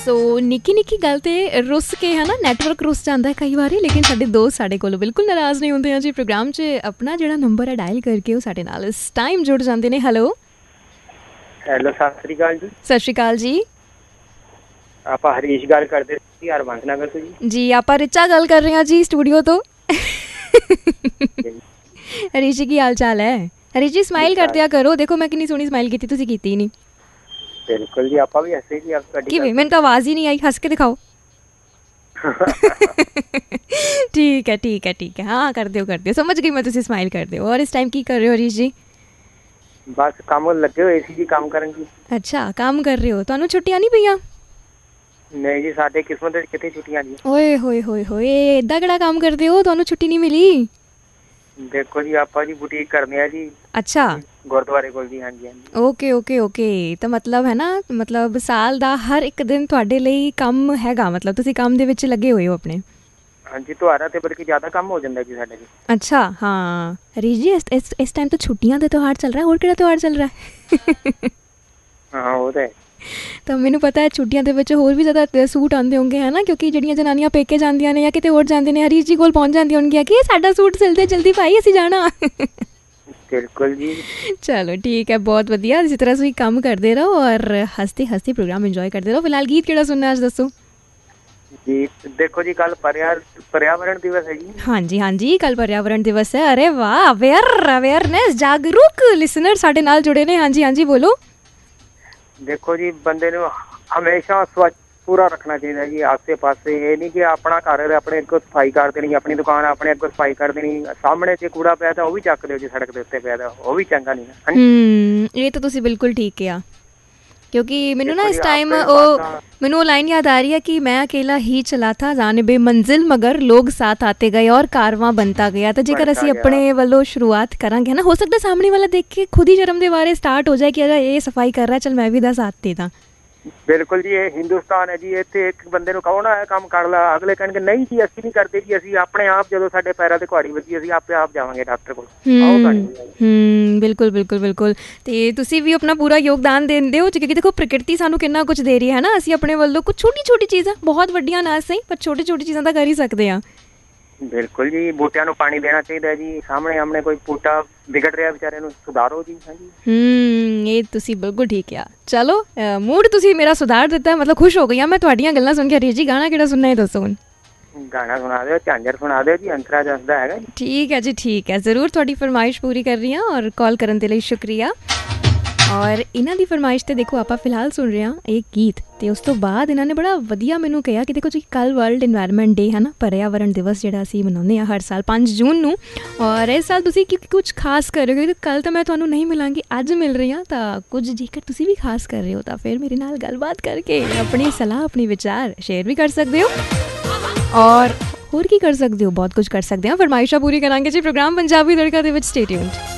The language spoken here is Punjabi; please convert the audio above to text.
ਸੋ ਨਿੱਕੀ ਨਿੱਕੀ ਗੱਲ ਤੇ ਰੁੱਸ ਕੇ ਹੈ ਨਾ ਨੈਟਵਰਕ ਰੁੱਸ ਜਾਂਦਾ ਕਈ ਵਾਰੀ, ਲੇਕਿਨ ਸਾਡੇ ਦੋਸਤ ਸਾਡੇ ਕੋਲੋਂ ਬਿਲਕੁਲ ਨਾਰਾਜ਼ ਨਹੀਂ ਹੁੰਦੇ ਆ ਜੀ। ਪ੍ਰੋਗਰਾਮ 'ਚ ਆਪਣਾ ਜਿਹੜਾ ਨੰਬਰ ਹੈ ਡਾਇਲ ਕਰਕੇ ਉਹ ਸਾਡੇ ਨਾਲ ਇਸ ਟਾਈਮ ਜੁੜ ਜਾਂਦੇ ਨੇ। ਹੈਲੋ ਹੈਲੋ, ਸਤਿ ਸ੍ਰੀ ਅਕਾਲ ਜੀ। ਸਤਿ ਸ਼੍ਰੀ ਅਕਾਲ ਜੀ। ਆਪਾਂ ਹਰੀਸ਼ ਗੱਲ ਕਰਦੇ ਸੀ ਹਰਬੰਸ ਨਗਰ ਤੋਂ ਜੀ। ਜੀ ਆਪਾਂ ਰਿਚਾ ਗੱਲ ਕਰ ਰਹੇ ਹਾਂ ਜੀ ਸਟੂਡੀਓ ਤੋਂ। ਹਰੀਸ਼ ਜੀ ਕੀ ਹਾਲ ਚਾਲ ਹੈ? ਹਰੀਸ਼ ਜੀ ਸਮਾਈਲ ਕਰਦਿਆ ਕਰੋ, ਦੇਖੋ ਮੈਂ ਕਿੰਨੀ ਸੋਹਣੀ ਸਮਾਈਲ ਕੀਤੀ, ਤੁਸੀਂ ਕੀਤੀ ਨਹੀਂ। ਬਿਲਕੁਲ ਜੀ, ਆਪਾਂ ਵੀ ਹੱਸੇ ਜੀ। ਕਿਵੇਂ? ਮੈਨੂੰ ਤਾਂ ਆਵਾਜ਼ ਹੀ ਨਹੀਂ ਆਈ, ਹੱਸ ਕੇ ਦਿਖਾਓ। ਠੀਕ ਹੈ ਠੀਕ ਹੈ ਠੀਕ ਹੈ, ਹਾਂ ਕਰ ਦਿਓ ਸਮਝ ਗਈ ਮੈਂ, ਤੁਸੀਂ ਸਮਾਈਲ ਕਰਦੇ ਹੋ। ਔਰ ਇਸ ਟਾਈਮ ਕੀ ਕਰ ਰਹੇ ਹੋ ਹਰੀਸ਼ ਜੀ? ਬਸ ਕੰਮ ਲੱਗੇ ਹੋਏ ਸੀ ਜੀ, ਕੰਮ ਕਰਨ ਜੀ। ਅੱਛਾ ਕੰਮ ਕਰ ਰਹੇ ਹੋ, ਤੁਹਾਨੂੰ ਛੁੱਟੀਆਂ ਨਹੀਂ ਪਈਆਂ? ਨਹੀਂ ਜੀ, ਸਾਡੇ ਕਿਸਮਤ ਵਿੱਚ ਕਿਤੇ ਛੁੱਟੀਆਂ ਜੀ। ਓਏ ਹੋਏ ਹੋਏ ਹੋਏ, ਏਦਾਂ ਕਿਹੜਾ ਕੰਮ ਕਰਦੇ ਹੋ ਤੁਹਾਨੂੰ ਛੁੱਟੀ ਨਹੀਂ ਮਿਲੀ? ਦੇਖੋ ਜੀ, ਆਪਾਂ ਜੀ ਬੁਟੀਕ ਕਰਦੇ ਆ ਜੀ। ਅੱਛਾ, ਗੁਰਦੁਆਰੇ ਕੋਲ ਜੀ। ਹਾਂਜੀ ਹਾਂਜੀ। ਓਕੇ ਓਕੇ ਓਕੇ, ਤਾਂ ਮਤਲਬ ਹੈ ਨਾ, ਮਤਲਬ ਸਾਲ ਦਾ ਹਰ ਇੱਕ ਦਿਨ ਤੁਹਾਡੇ ਲਈ ਕੰਮ ਹੈਗਾ, ਮਤਲਬ ਤੁਸੀਂ ਕੰਮ ਦੇ ਵਿੱਚ ਲੱਗੇ ਹੋਏ ਹੋ ਆਪਣੇ। ਹਾਂਜੀ, ਤੁਹਾਡਾ ਤੇ ਬਲਕਿ ਜ਼ਿਆਦਾ ਕੰਮ ਹੋ ਜਾਂਦਾ ਜੀ ਸਾਡੇ ਜੀ। ਅੱਛਾ ਹਾਂ ਹਰੀਸ਼ ਜੀ, ਇਸ ਟਾਈਮ ਤਾਂ ਛੁੱਟੀਆਂ ਦਾ ਤਿਉਹਾਰ ਚੱਲ ਰਿਹਾ, ਹੋਰ ਕਿਹੜਾ ਤਿਉਹਾਰ ਚੱਲ ਰਿਹਾ? ਹਾਂ ਉਹ ਤਾਂ ਹੈ। ਤਾਂ ਮੈਨੂੰ ਪਤਾ ਹੈ ਛੁੱਟੀਆਂ ਦੇ ਵਿੱਚ ਹੋਰ ਵੀ ਜ਼ਿਆਦਾ ਸੂਟ ਆਉਂਦੇ ਹੋਣਗੇ ਹੈ ਨਾ, ਕਿਉਂਕਿ ਜਿਹੜੀਆਂ ਜਨਾਨੀਆਂ ਪੇਕੇ ਜਾਂਦੀਆਂ ਨੇ ਜਾਂ ਕਿਤੇ ਹੋਰ ਜਾਂਦੇ ਨੇ, ਹਰੀਸ਼ ਜੀ ਕੋਲ ਪਹੁੰਚ ਜਾਂਦੀਆਂ ਹੋਣਗੀਆਂ ਕਿ ਸਾਡਾ ਸੂਟ ਸਿਲਦੇ ਜਲਦੀ ਭਾਈ, ਅਸੀਂ ਜਾਣਾ। ਬਿਲਕੁਲ ਜੀ। ਚਲੋ ਠੀਕ ਹੈ, ਬਹੁਤ ਵਧੀਆ। ਇਸੇ ਤਰ੍ਹਾਂ ਤੁਸੀਂ ਕੰਮ ਕਰਦੇ ਰਹੋ ਔਰ ਹੱਸਦੇ ਹੱਸਦੇ ਪ੍ਰੋਗਰਾਮ ਇੰਜੋਏ ਕਰਦੇ ਰਹੋ। ਫਿਲਹਾਲ ਗੀਤ ਕਿਹੜਾ ਸੁਣਨਾ ਅੱਜ ਦੱਸੋ ਜੀ? ਦੇਖੋ ਜੀ, ਕੱਲ पर्यावरण दिवस है जी। ਹਾਂਜੀ ਹਾਂਜੀ, ਕੱਲ पर्यावरण दिवस है। अरे वाह, ਅਵੇਅਰਨੈਸ, ਜਾਗਰੂਕ ਲਿਸਨਰ ਸਾਡੇ ਨਾਲ ਜੁੜੇ ਨੇ। ਹਾਂਜੀ ਹਾਂਜੀ ਬੋਲੋ। ਦੇਖੋ ਜੀ, ਬੰਦੇ ਨੂੰ ਹਮੇਸ਼ਾ ਸਵੱਛ ਪੂਰਾ ਰੱਖਣਾ ਚਾਹੀਦਾ ਜੀ ਆਸੇ ਪਾਸੇ। ਇਹ ਨਹੀਂ ਕਿ ਆਪਣਾ ਘਰ ਆਪਣੇ ਅੱਗੋਂ ਸਫਾਈ ਕਰ ਦੇਣੀ, ਆਪਣੀ ਦੁਕਾਨ ਆਪਣੇ ਅੱਗੋਂ ਸਫਾਈ ਕਰ ਦੇਣੀ, ਸਾਹਮਣੇ ਜੇ ਕੂੜਾ ਪਿਆ ਤਾਂ ਉਹ ਵੀ ਚੱਕ ਦਿਓ ਜੀ, ਸੜਕ ਦੇ ਉੱਤੇ ਪਿਆ ਤਾਂ ਉਹ ਵੀ ਚੰਗਾ ਨਹੀਂ ਨਾ। ਇਹ ਤਾਂ ਤੁਸੀਂ ਬਿਲਕੁਲ ਠੀਕ ਕਿਹਾ, क्योंकि मैनू ना इस टाइम मैनू लाइन याद आ रही है कि मैं अकेला ही चला था जानिबे मंजिल, मगर लोग साथ आते गए और कारवां बनता गया। तो जेकर असी अपने वालों शुरुआत करांगे ना, हो सकता सामने वाला देख के खुद ही शर्म दे बारे स्टार्ट हो जाए कि अरे ये सफाई कर रहा है, चल मैं भी 10 साथ दे दा। ਬਿਲਕੁਲ ਜੀ, ਇਹ ਹਿੰਦੁਸਤਾਨ ਹੈ ਜੀ। ਇੱਥੇ ਇੱਕ ਬੰਦੇ ਨੂੰ ਕਹੋ ਨਾ ਇਹ ਕੰਮ ਕਰ ਲਾ, ਅਗਲੇ ਕਹਿਣਗੇ ਨਹੀਂ ਜੀ ਅਸੀਂ ਨਹੀਂ ਕਰਦੇ ਜੀ, ਅਸੀਂ ਆਪਣੇ ਆਪ, ਜਦੋਂ ਸਾਡੇ ਪੈਰਾਂ ਤੇ ਕੁਹਾੜੀ ਵੱਜੀ ਅਸੀਂ ਆਪੇ ਆਪ ਜਾਵਾਂਗੇ ਡਾਕਟਰ ਕੋਲ। ਬਿਲਕੁਲ ਬਿਲਕੁਲ ਬਿਲਕੁਲ। ਤੇ ਤੁਸੀਂ ਵੀ ਆਪਣਾ ਪੂਰਾ ਯੋਗਦਾਨ ਦਿੰਦੇ ਹੋ, ਕਿਉਂਕਿ ਦੇਖੋ ਪ੍ਰਕਿਰਤੀ ਸਾਨੂੰ ਕਿੰਨਾ ਕੁਝ ਦੇ ਰਹੀ ਹੈ ਨਾ। ਅਸੀਂ ਆਪਣੇ ਵੱਲੋਂ ਕੁਛ ਛੋਟੀ ਛੋਟੀ ਚੀਜ਼ਾਂ, ਬਹੁਤ ਵੱਡੀਆਂ ਨਾ ਸਹੀ ਪਰ ਛੋਟੀ ਛੋਟੀ ਚੀਜ਼ਾਂ ਤਾਂ ਕਰ ਹੀ ਸਕਦੇ ਹਾਂ। ਬਿਲਕੁਲ ਜੀ, ਬੂਟਿਆਂ ਨੂੰ ਪਾਣੀ ਦੇਣਾ ਚਾਹੀਦਾ ਜੀ। ਸਾਹਮਣੇ ਕੋਈ ਬੂਟਾ ਵਿਗੜ ਰਿਹਾ ਵਿਚਾਰੇ ਨੂੰ ਸੁਧਾਰੋ ਜੀ। ਹਾਂਜੀ, ਇਹ ਤੁਸੀਂ ਬਿਲਕੁਲ ਠੀਕ ਆ। ਚਲੋ ਮੂਡ ਤੁਸੀਂ ਮੇਰਾ ਸੁਧਾਰ ਦਿੱਤਾ, ਮਤਲਬ ਖੁਸ਼ ਹੋ ਗਈ ਹਾਂ ਮੈਂ ਤੁਹਾਡੀਆਂ ਗੱਲਾਂ ਸੁਣ ਕੇ। ਹਰੀਸ਼ ਜੀ ਗਾਣਾ ਕਿਹੜਾ ਸੁਣਨਾ ਹੈ ਦੱਸੋ ਹੁਣ? ਗਾਣਾ ਸੁਣਾ ਦਿਓ, ਝਾਂਜਰ ਸੁਣਾ ਦਿਓ ਜੀ, ਅੰਤਰਾ ਜਸਦਾ ਹੈਗਾ ਜੀ। ਠੀਕ ਹੈ ਜੀ, ਠੀਕ ਹੈ, ਜ਼ਰੂਰ ਤੁਹਾਡੀ ਫਰਮਾਇਸ਼ ਪੂਰੀ ਕਰ ਰਹੀ ਹਾਂ ਔਰ ਕਾਲ ਕਰਨ ਦੇ ਲਈ ਸ਼ੁਕਰੀਆ। ਔਰ ਇਹਨਾਂ ਦੀ ਫਰਮਾਇਸ਼ 'ਤੇ ਦੇਖੋ ਆਪਾਂ ਫਿਲਹਾਲ ਸੁਣ ਰਹੇ ਹਾਂ ਇਹ ਗੀਤ, ਅਤੇ ਉਸ ਤੋਂ ਬਾਅਦ ਇਹਨਾਂ ਨੇ ਬੜਾ ਵਧੀਆ ਮੈਨੂੰ ਕਿਹਾ ਕਿ ਦੇਖੋ ਜੀ ਕੱਲ੍ਹ ਵਰਲਡ ਇਨਵਾਇਰਮੈਂਟ ਡੇ ਹੈ ਨਾ, पर्यावरण ਦਿਵਸ ਜਿਹੜਾ ਅਸੀਂ ਮਨਾਉਂਦੇ ਹਾਂ ਹਰ ਸਾਲ 5 ਜੂਨ ਨੂੰ। ਔਰ ਇਸ ਸਾਲ ਤੁਸੀਂ ਕੁਛ ਖਾਸ ਕਰ ਰਹੇ ਹੋ, ਕੱਲ੍ਹ ਤਾਂ ਮੈਂ ਤੁਹਾਨੂੰ ਨਹੀਂ ਮਿਲਾਂਗੀ, ਅੱਜ ਮਿਲ ਰਹੀ ਹਾਂ, ਤਾਂ ਕੁਝ ਜੇਕਰ ਤੁਸੀਂ ਵੀ ਖਾਸ ਕਰ ਰਹੇ ਹੋ ਤਾਂ ਫਿਰ ਮੇਰੇ ਨਾਲ ਗੱਲਬਾਤ ਕਰਕੇ ਆਪਣੀ ਸਲਾਹ, ਆਪਣੀ ਵਿਚਾਰ ਸ਼ੇਅਰ ਵੀ ਕਰ ਸਕਦੇ ਹੋ। ਔਰ ਹੋਰ ਕੀ ਕਰ ਸਕਦੇ ਹੋ? ਬਹੁਤ ਕੁਝ ਕਰ ਸਕਦੇ ਹਾਂ। ਫਰਮਾਇਸ਼ਾਂ ਪੂਰੀ ਕਰਾਂਗੇ ਜੀ ਪ੍ਰੋਗਰਾਮ ਪੰਜਾਬੀ ਤੜਕਾ ਦੇ ਵਿੱਚ। Stay tuned.